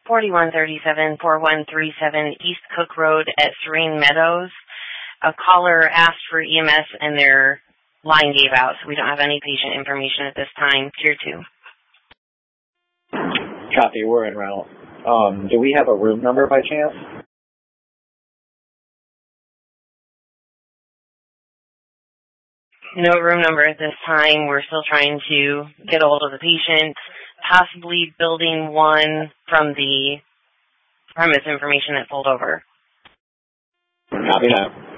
4137-4137 East Cook Road at Serene Meadows. A caller asked for EMS and their line gave out, so we don't have any patient information at this time. Tier 2. Copy, we're en route. Do we have a room number by chance? No room number at this time. We're still trying to get a hold of the patient, possibly building 1 from the premise information that pulled over. Copy that.